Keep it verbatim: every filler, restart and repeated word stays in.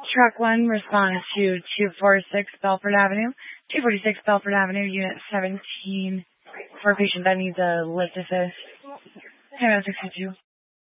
Truck one responds to two forty-six Belford Avenue. two forty-six Belford Avenue, Unit seventeen, for a patient that needs a lift assist. ten oh sixty-two.